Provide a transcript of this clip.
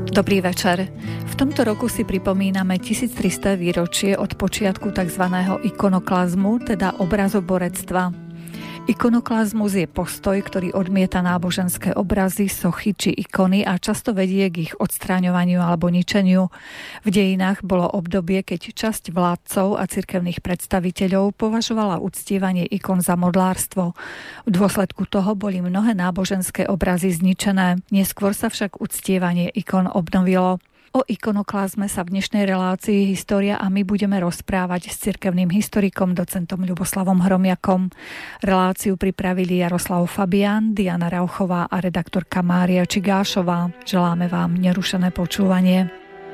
Dobrý večer. V tomto roku si pripomíname 1300 výročie od počiatku tzv. Ikonoklazmu, teda obrazoborectva. Ikonoklazmus je postoj, ktorý odmieta náboženské obrazy, sochy či ikony a často vedie k ich odstráňovaniu alebo ničeniu. V dejinách bolo obdobie, keď časť vládcov a cirkevných predstaviteľov považovala uctievanie ikon za modlárstvo. V dôsledku toho boli mnohé náboženské obrazy zničené. Neskôr sa však uctievanie ikon obnovilo. O ikonoklazme sa v dnešnej relácii História a my budeme rozprávať s cirkevným historikom, docentom Ľuboslavom Hromiakom. Reláciu pripravili Jaroslav Fabián, Diana Rauchová a redaktorka Mária Čigášová. Želáme vám nerušené počúvanie.